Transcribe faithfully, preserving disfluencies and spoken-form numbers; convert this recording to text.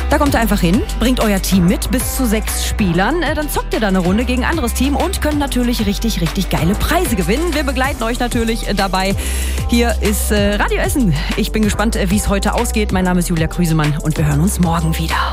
Da kommt ihr einfach hin, bringt euer Team mit, bis zu sechs Spielern. Äh, dann zockt ihr da eine Runde gegen ein anderes Team und könnt natürlich richtig, richtig geile Preise gewinnen. Wir begleiten euch natürlich äh, dabei. Hier ist äh, Radio Essen. Ich bin gespannt, äh, wie es heute ausgeht. Mein Name ist Julia Krüsemann und wir hören uns morgen wieder.